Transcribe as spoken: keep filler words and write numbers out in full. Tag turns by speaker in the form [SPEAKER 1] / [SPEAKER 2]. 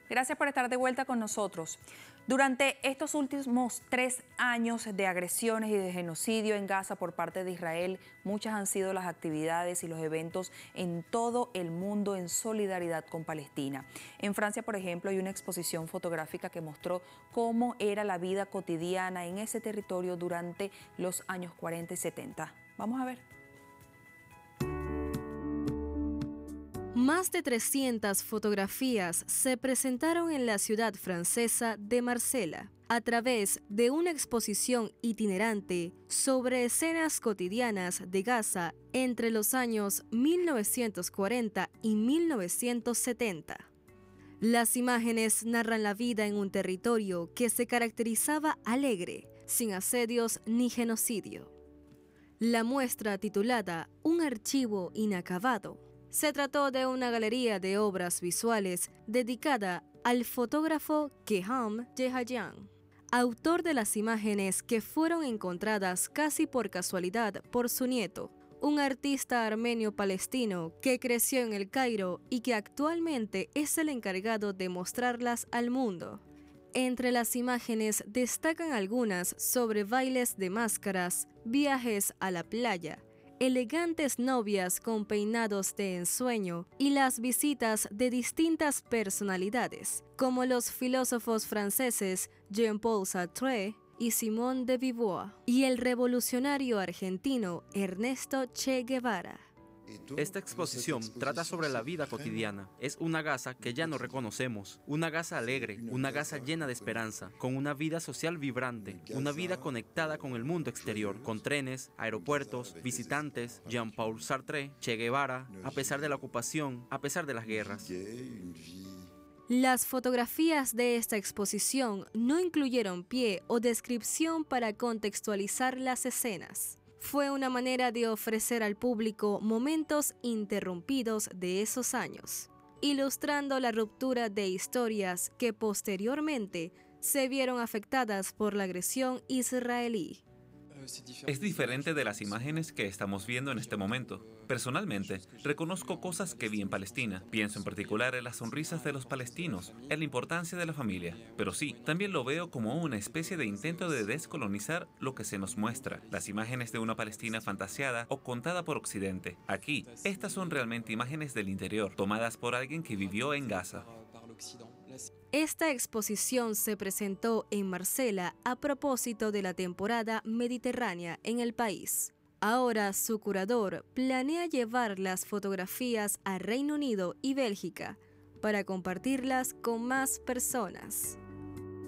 [SPEAKER 1] Gracias por estar de vuelta con nosotros. Durante estos últimos tres años de agresiones y de genocidio en Gaza por parte de Israel, muchas han sido las actividades y los eventos en todo el mundo en solidaridad con Palestina. En Francia, por ejemplo, hay una exposición fotográfica que mostró cómo era la vida cotidiana en ese territorio durante los años cuarenta y setenta. Vamos a ver.
[SPEAKER 2] Más de trescientas fotografías se presentaron en la ciudad francesa de Marsella a través de una exposición itinerante sobre escenas cotidianas de Gaza entre los años mil novecientos cuarenta y mil novecientos setenta. Las imágenes narran la vida en un territorio que se caracterizaba alegre, sin asedios ni genocidio. La muestra, titulada Un archivo inacabado, se trató de una galería de obras visuales dedicada al fotógrafo Keham Yehayan, autor de las imágenes que fueron encontradas casi por casualidad por su nieto, un artista armenio-palestino que creció en El Cairo y que actualmente es el encargado de mostrarlas al mundo. Entre las imágenes destacan algunas sobre bailes de máscaras, viajes a la playa, elegantes novias con peinados de ensueño y las visitas de distintas personalidades, como los filósofos franceses Jean-Paul Sartre y Simone de Beauvoir, y el revolucionario argentino Ernesto Che Guevara.
[SPEAKER 3] Esta exposición trata sobre la vida cotidiana. Es una Gaza que ya no reconocemos, una Gaza alegre, una Gaza llena de esperanza, con una vida social vibrante, una vida conectada con el mundo exterior, con trenes, aeropuertos, visitantes, Jean-Paul Sartre, Che Guevara, a pesar de la ocupación, a pesar de las guerras.
[SPEAKER 2] Las fotografías de esta exposición no incluyeron pie o descripción para contextualizar las escenas. Fue una manera de ofrecer al público momentos interrumpidos de esos años, ilustrando la ruptura de historias que posteriormente se vieron afectadas por la agresión israelí.
[SPEAKER 4] Es diferente de las imágenes que estamos viendo en este momento. Personalmente, reconozco cosas que vi en Palestina. Pienso en particular en las sonrisas de los palestinos, en la importancia de la familia. Pero sí, también lo veo como una especie de intento de descolonizar lo que se nos muestra, las imágenes de una Palestina fantaseada o contada por Occidente. Aquí, estas son realmente imágenes del interior, tomadas por alguien que vivió en Gaza.
[SPEAKER 2] Esta exposición se presentó en Marsella a propósito de la temporada mediterránea en el país. Ahora su curador planea llevar las fotografías a Reino Unido y Bélgica para compartirlas con más personas.